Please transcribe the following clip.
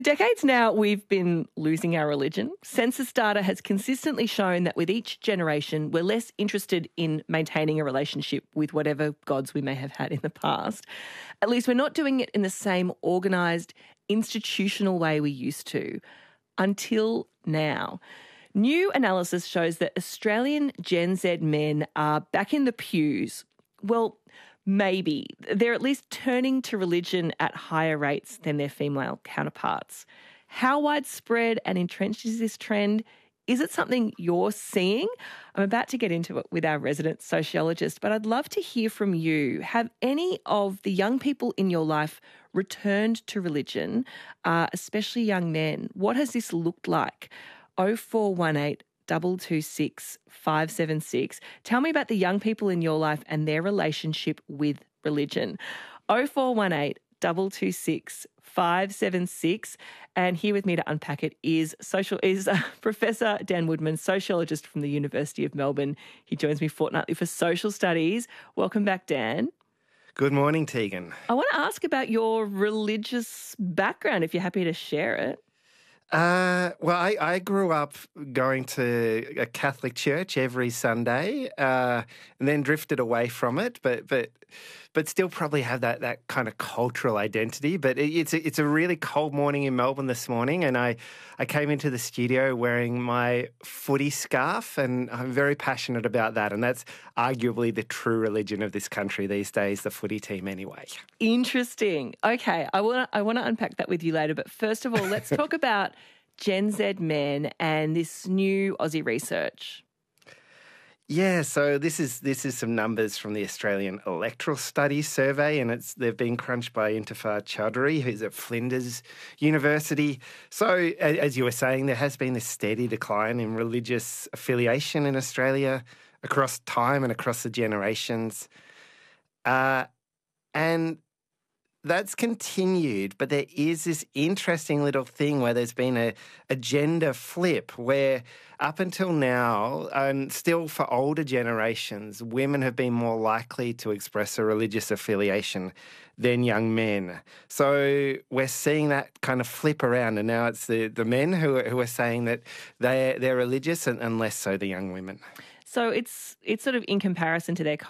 Decades now, we've been losing our religion. Census data has consistently shown that with each generation, we're less interested in maintaining a relationship with whatever gods we may have had in the past. At least we're not doing it in the same organised, institutional way we used to. Until now. New analysis shows that Australian Gen Z men are back in the pews. Well, maybe. They're at least turning to religion at higher rates than their female counterparts. How widespread and entrenched is this trend? Is it something you're seeing? I'm about to get into it with our resident sociologist, but I'd love to hear from you. Have any of the young people in your life returned to religion, especially young men? What has this looked like? 0418 226 576. Tell me about the young people in your life and their relationship with religion. 0418 226 576. And here with me to unpack it is Professor Dan Woodman, sociologist from the University of Melbourne. He joins me fortnightly for Social Studies. Welcome back, Dan. Good morning, Tegan. I want to ask about your religious background, if you're happy to share it. I grew up going to a Catholic church every Sunday, and then drifted away from it, but still probably have that kind of cultural identity. But it's a really cold morning in Melbourne this morning, and I came into the studio wearing my footy scarf, and I'm very passionate about that. And that's arguably the true religion of this country these days, the footy team anyway. Interesting. Okay, I want to unpack that with you later. But first of all, let's talk about Gen Z men and this new Aussie research. Yeah, so this is some numbers from the Australian Electoral Studies Survey, and they've been crunched by Intefar Chaudhary, who's at Flinders University. So, as you were saying, there has been this steady decline in religious affiliation in Australia across time and across the generations. And that's continued, but there is this interesting little thing where there's been a gender flip where up until now, and still for older generations, women have been more likely to express a religious affiliation than young men. So we're seeing that kind of flip around, and now it's the men who are saying that they're religious and less so the young women. So it's sort of in comparison to their